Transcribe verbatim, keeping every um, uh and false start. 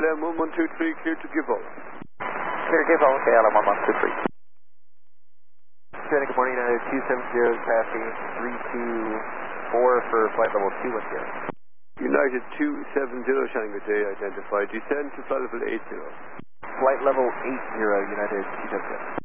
L M one one two three, clear to Gibbo. Clear Gibbo, K L M one one two three. Good morning, United two seven zero, traffic three two four for flight level two one zero. United two seven zero, Tango J identified. Descend to flight level eight zero. Flight level eight zero, United two seven zero.